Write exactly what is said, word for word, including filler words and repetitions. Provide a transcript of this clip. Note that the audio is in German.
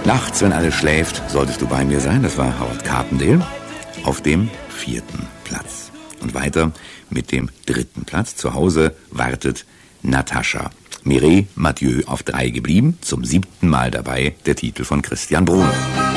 Nachts, wenn alles schläft, solltest du bei mir sein. Das war Howard Carpendale auf dem vierten Platz. Und weiter mit dem dritten Platz. Zu Hause wartet Natascha. Mireille Mathieu auf drei geblieben. Zum siebten Mal dabei der Titel von Christian Bruhn.